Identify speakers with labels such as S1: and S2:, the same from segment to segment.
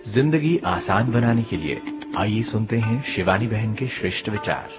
S1: जिंदगी आसान बनाने के लिए आइए सुनते हैं शिवानी बहन के श्रेष्ठ विचार।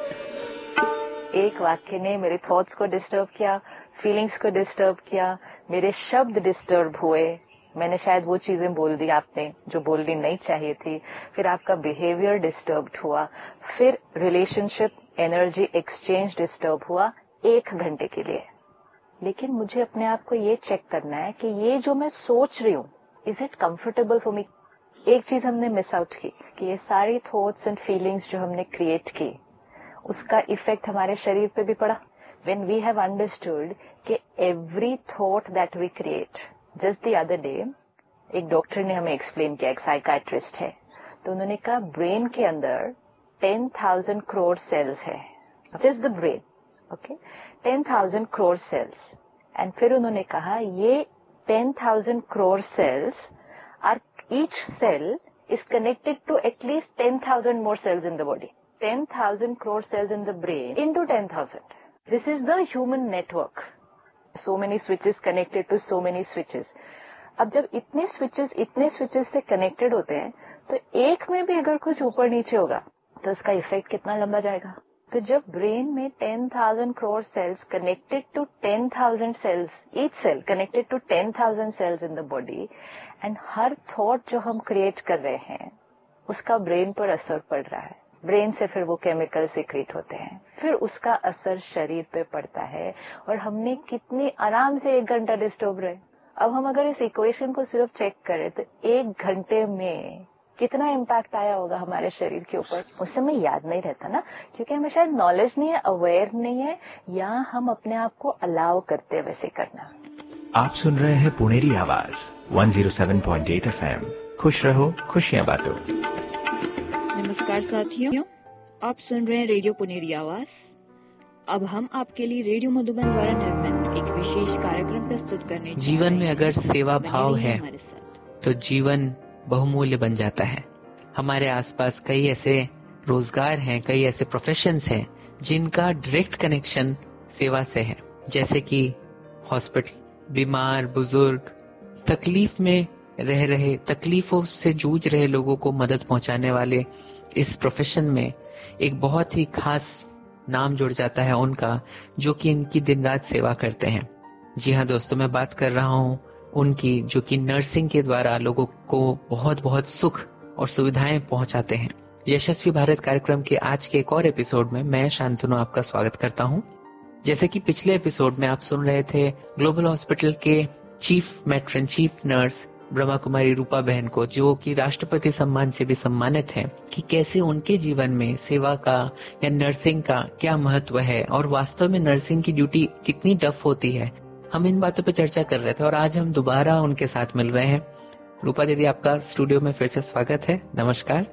S2: एक वाक्य ने मेरे थॉट्स को डिस्टर्ब किया, फीलिंग्स को डिस्टर्ब किया, मेरे शब्द डिस्टर्ब हुए, मैंने शायद वो चीजें बोल दी आपने जो बोलनी नहीं चाहिए थी, फिर आपका बिहेवियर डिस्टर्ब हुआ, फिर रिलेशनशिप एनर्जी एक्सचेंज डिस्टर्ब हुआ 1 घंटे के लिए। लेकिन मुझे अपने आप को ये चेक करना है कि ये जो मैं सोच रही हूँ, is it comfortable for me. एक चीज हमने मिस आउट की कि ये सारी थॉट्स एंड फीलिंग्स जो हमने क्रिएट की, उसका इफेक्ट हमारे शरीर पे भी पड़ा। व्हेन वी हैव अंडरस्टूड कि every thought that we create, just the other day एक डॉक्टर ने हमें एक्सप्लेन किया, एक साइकाट्रिस्ट है, तो उन्होंने कहा ब्रेन के अंदर 10,000 करोड़ सेल्स है, just the brain, okay, 10,000 crore sales. And फिर उन्होंने कहा ये 10,000 crore sales are, each cell is connected to at least 10,000 more cells in the body. 10,000 crore cells in the brain into 10,000. This is the human network. So many switches connected to so many switches. अब जब इतने switches से connected होते हैं, तो एक में भी अगर कुछ ऊपर नीचे होगा तो उसका इफेक्ट कितना लंबा जाएगा। तो जब ब्रेन में 10,000 crore cells connected to 10,000 cells, each cell connected to 10,000 cells in the body, and her thought जो हम क्रिएट कर रहे हैं उसका ब्रेन पर असर पड़ रहा है, ब्रेन से फिर वो केमिकल सीक्रेट होते हैं, फिर उसका असर शरीर पे पड़ता है, और हमने कितनी आराम से 1 घंटा डिस्टर्ब रहे। अब हम अगर इस इक्वेशन को सिर्फ चेक करें तो 1 घंटे में कितना इम्पैक्ट आया होगा हमारे शरीर के ऊपर। उस समय याद नहीं रहता ना, क्योंकि हमें शायद नॉलेज नहीं है, अवेयर नहीं है, या हम अपने आप को अलाउ करते हैं वैसे करना।
S1: आप सुन रहे हैं पुनेरी आवाज 107.8 FM। खुश रहो, खुशियां बांटो।
S3: नमस्कार साथियों, आप सुन रहे हैं रेडियो पुनेरी आवाज। अब हम आपके लिए रेडियो मधुबन द्वारा निर्मित एक विशेष कार्यक्रम प्रस्तुत करने
S4: जीवन में अगर सेवा भाव है तो जीवन बहुमूल्य बन जाता है। हमारे आसपास कई ऐसे रोजगार हैं, कई ऐसे प्रोफेशंस हैं जिनका डायरेक्ट कनेक्शन सेवा से है, जैसे कि हॉस्पिटल, बीमार बुजुर्ग, तकलीफ में रह रहे, तकलीफों से जूझ रहे लोगों को मदद पहुंचाने वाले इस प्रोफेशन में एक बहुत ही खास नाम जुड़ जाता है उनका, जो कि इनकी दिन रात सेवा करते हैं। जी हाँ दोस्तों, मैं बात कर रहा हूँ उनकी, जो कि नर्सिंग के द्वारा लोगों को बहुत बहुत सुख और सुविधाएं पहुंचाते हैं। यशस्वी भारत कार्यक्रम के आज के एक और एपिसोड में मैं शांतनु आपका स्वागत करता हूँ। जैसे कि पिछले एपिसोड में आप सुन रहे थे ग्लोबल हॉस्पिटल के chief matron, chief nurse Brahma Kumari रूपा बहन को, जो कि राष्ट्रपति सम्मान से भी सम्मानित हैं, कि कैसे उनके जीवन में सेवा का या नर्सिंग का क्या महत्व है और वास्तव में नर्सिंग की ड्यूटी कितनी टफ होती है। हम इन बातों पे चर्चा कर रहे थे और आज हम दोबारा उनके साथ मिल रहे हैं। रूपा दीदी, आपका स्टूडियो में फिर से स्वागत है। नमस्कार।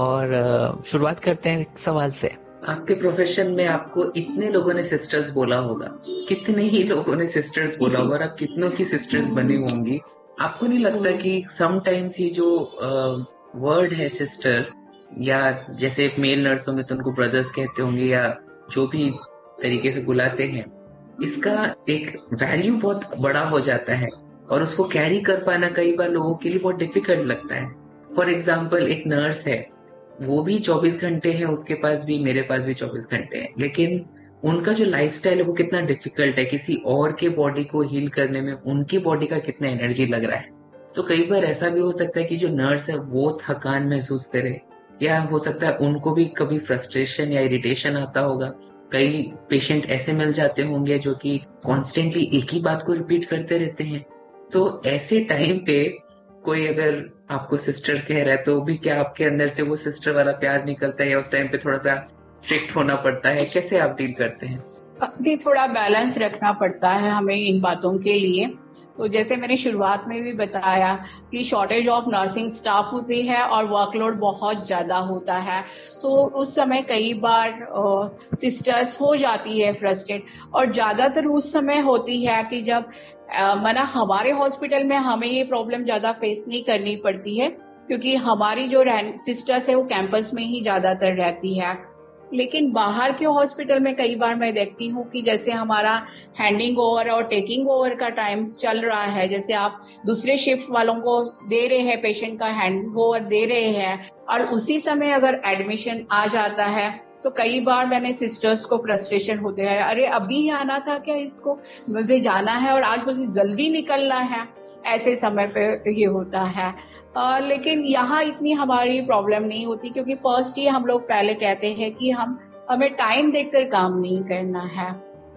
S4: और शुरुआत करते हैं एक सवाल से।
S5: आपके प्रोफेशन में आपको इतने लोगों ने सिस्टर्स बोला होगा, कितने ही लोगों ने सिस्टर्स बोला होगा, और आप कितनों की सिस्टर्स बनी होंगी। आपको नहीं लगता कि समटाइम्स ये जो वर्ड है सिस्टर, या जैसे मेल नर्स होंगे तो उनको ब्रदर्स कहते होंगे, या जो भी तरीके से बुलाते हैं, इसका एक वैल्यू बहुत बड़ा हो जाता है और उसको कैरी कर पाना कई बार लोगों के लिए बहुत डिफिकल्ट लगता है। फॉर एग्जाम्पल, एक नर्स है, वो भी 24 घंटे है, उसके पास भी, मेरे पास भी 24 घंटे हैं, लेकिन उनका जो लाइफस्टाइल है वो कितना डिफिकल्ट है। किसी और के बॉडी को हील करने में उनकी बॉडी का कितना एनर्जी लग रहा है। तो कई बार ऐसा भी हो सकता है कि जो नर्स है वो थकान महसूस करे, या हो सकता है उनको भी कभी फ्रस्ट्रेशन या इरिटेशन आता होगा। कई पेशेंट ऐसे मिल जाते होंगे जो कि कॉन्स्टेंटली एक ही बात को रिपीट करते रहते हैं। तो ऐसे टाइम पे कोई अगर आपको सिस्टर कह रहा है, तो भी क्या आपके अंदर से वो सिस्टर वाला प्यार निकलता है, या उस टाइम पे थोड़ा सा स्ट्रिक्ट होना पड़ता है? कैसे आप डील करते हैं?
S6: अपनी थोड़ा बैलेंस रखना पड़ता है हमें इन बातों के लिए। तो जैसे मैंने शुरुआत में भी बताया कि शॉर्टेज ऑफ नर्सिंग स्टाफ होती है और वर्कलोड बहुत ज्यादा होता है, तो उस समय कई बार सिस्टर्स हो जाती है फ्रस्ट्रेट, और ज्यादातर उस समय होती है कि जब मना हमारे हॉस्पिटल में हमें ये प्रॉब्लम ज्यादा फेस नहीं करनी पड़ती है, क्योंकि हमारी जो सिस्टर्स है वो कैंपस में ही ज्यादातर रहती है। लेकिन बाहर के हॉस्पिटल में कई बार मैं देखती हूँ कि जैसे हमारा हैंडिंग ओवर और टेकिंग ओवर का टाइम चल रहा है, जैसे आप दूसरे शिफ्ट वालों को दे रहे हैं, पेशेंट का हैंडिंग ओवर दे रहे हैं और उसी समय अगर एडमिशन आ जाता है तो कई बार मैंने सिस्टर्स को फ्रस्ट्रेशन होते हैं, अरे अभी ही आना था क्या, इसको मुझे जाना है और आज मुझे जल्दी निकलना है, ऐसे समय पे ये होता है। लेकिन यहाँ इतनी हमारी प्रॉब्लम नहीं होती क्योंकि फर्स्ट ये हम लोग पहले कहते हैं कि हमें टाइम देखकर काम नहीं करना है,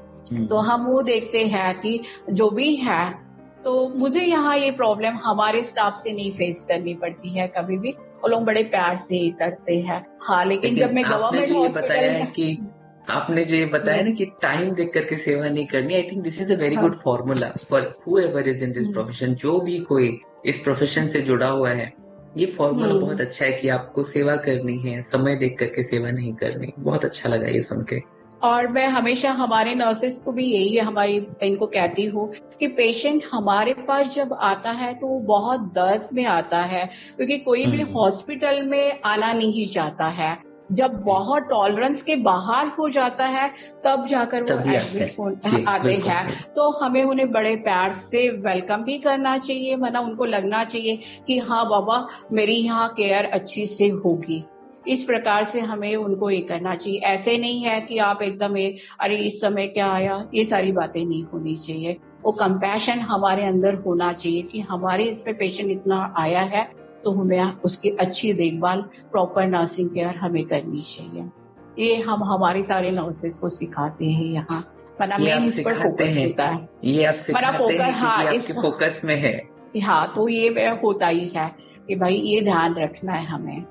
S6: तो हम वो देखते हैं कि जो भी है। तो मुझे यहाँ ये प्रॉब्लम हमारे स्टाफ से नहीं फेस करनी पड़ती है कभी भी, वो लोग बड़े प्यार से ही करते हैं। हाँ, लेकिन जब मैं गवर्नमेंट हॉस्पिटल
S5: आपने जो ये बताया ना कि टाइम देख करके सेवा नहीं करनी, I think this is a very good formula for whoever is in this profession. जो भी कोई इस प्रोफेशन से जुड़ा हुआ है, ये फॉर्मूला बहुत अच्छा है कि आपको सेवा करनी है, समय देख करके सेवा नहीं करनी। बहुत अच्छा लगा ये सुन के।
S6: और मैं हमेशा हमारे नर्सेस को भी यही इनको कहती हूँ कि पेशेंट हमारे पास जब आता है तो वो बहुत दर्द में आता है, क्योंकि कोई भी हॉस्पिटल में आना नहीं चाहता है। जब बहुत टॉलरेंस के बाहर हो जाता है तब जाकर वो एडमिट आते हैं, तो हमें उन्हें बड़े प्यार से वेलकम भी करना चाहिए, वरना उनको लगना चाहिए कि हाँ बाबा मेरी यहाँ केयर अच्छी से होगी। इस प्रकार से हमें उनको ये करना चाहिए। ऐसे नहीं है कि आप एकदम अरे इस समय क्या आया, ये सारी बातें नहीं होनी चाहिए। वो कंपैशन हमारे अंदर होना चाहिए कि हमारे इस पे पेशेंट इतना आया है तो हमें उसकी अच्छी देखभाल, प्रॉपर नर्सिंग केयर हमें करनी चाहिए। ये हम हमारे सारे नर्सेस को सिखाते हैं यहाँ। मेन इस पर फोकस होता है,
S5: ये आप सिखाते हैं
S6: हाँ,
S5: आपके फोकस में है।
S6: हाँ, तो ये होता ही है कि भाई ये ध्यान रखना है हमें।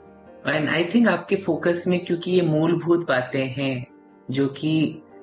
S5: एंड आई थिंक आपके फोकस में, क्योंकि ये मूलभूत बातें हैं जो कि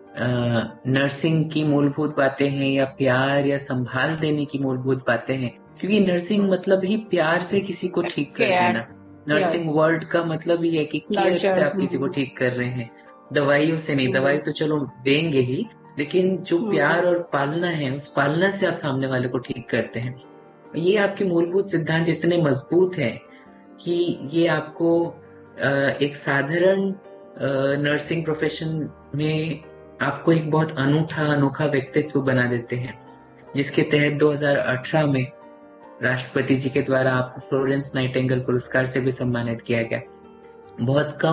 S5: नर्सिंग की मूलभूत बातें हैं, या प्यार या संभाल देने की मूलभूत बातें हैं, क्योंकि नर्सिंग मतलब ही प्यार से किसी को ठीक कर देना। नर्सिंग वर्ड का मतलब ही है कि केयर से आप किसी को ठीक कर रहे हैं, दवाइयों से नहीं। दवाई तो चलो देंगे ही, लेकिन जो प्यार और पालना है, उस पालना से आप सामने वाले को ठीक करते हैं। ये आपके मूलभूत सिद्धांत इतने मजबूत हैं कि ये आपको एक साधारण नर्सिंग प्रोफेशन में आपको एक बहुत अनोखा व्यक्तित्व बना देते हैं, जिसके तहत 2018 में राष्ट्रपति जी के द्वारा आपको फ्लोरेंस नाइटिंगेल पुरस्कार से भी सम्मानित किया गया। बहुत कम